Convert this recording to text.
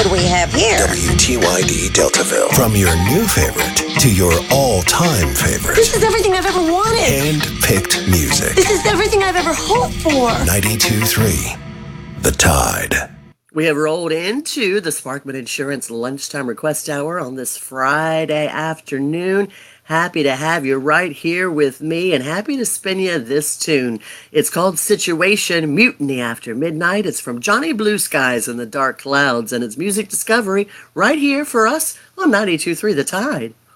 do we have here? WTYD Deltaville. From your new favorite to your all-time favorite. This is everything I've ever wanted. Hand-picked music. This is everything I've ever hoped for. 92.3 The Tide. We have rolled into the Sparkman Insurance Lunchtime Request Hour on this Friday afternoon. Happy to have you right here with me and happy to spin you this tune. It's called Situation Mutiny After Midnight. It's from Johnny Blue Skies and the Dark Clouds, and it's music discovery right here for us on 92.3 The Tide.